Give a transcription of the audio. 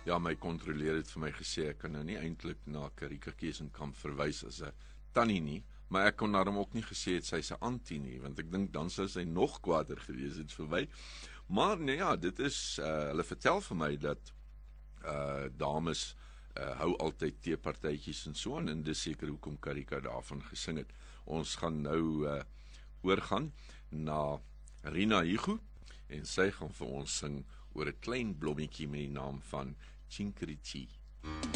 Ja, my kontroleer het vir my gesê ek kan nou nie eintlik na Karika Kesenkamp verwys as 'n tannie nie, maar ek kon daarom ook nie gesê het sy's 'n antie nie, want ek dink dan sou sy nog kwaader gewees het vir my. Maar nee ja, dit is hulle vertel vir my dat dames hou altyd teepartytjies en so aan, en dis seker hoekom Karika daarvan gesing het. Ons gaan nou oorgaan na Rina Higu, en sy gaan vir ons sing oor 'n klein blommetjie met die naam van Chinkirichi.